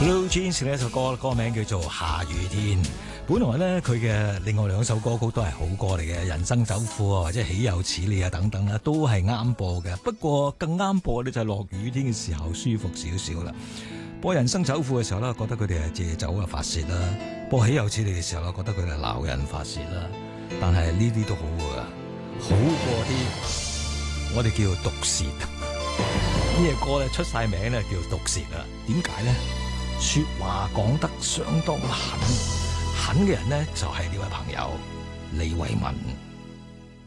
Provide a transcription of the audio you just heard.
Blue Jeans 呢一首歌名叫做《下雨天》。本來咧佢嘅另外兩首歌曲都係好歌嚟嘅，人生走庫啊，或者豈有此理啊等等啊，都係啱播嘅。不過更啱播咧就係落雨天嘅時候舒服少少啦。播人生走庫嘅時候咧，覺得佢哋係借酒啊發泄啦；播豈有此理嘅時候咧，覺得佢哋係鬧人發泄啦。但係呢啲都好㗎，好過啲我哋叫毒舌。呢隻歌咧出晒名咧叫毒舌啦。點解咧？說話講得相當狠嘅人呢，就係呢位朋友李偉民。